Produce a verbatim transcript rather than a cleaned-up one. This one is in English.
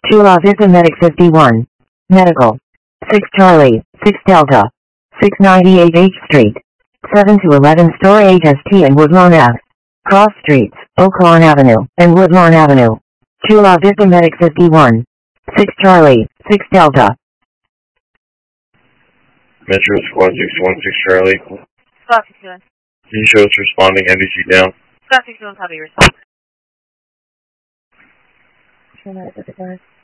Chula Vista Medic fifty-one. Medical. six Charlie, six Delta. six ninety-eight H Street. seven to eleven Store H S T and Woodlawn Ave. Cross Streets, Oaklawn Avenue, and Woodlawn Avenue. Chula Vista Medic fifty-one. six Charlie, six Delta. Metro Squad six one six Charlie. Squad six one. Can you show us responding N D G down? Squad six one, copy response. Chula Vista.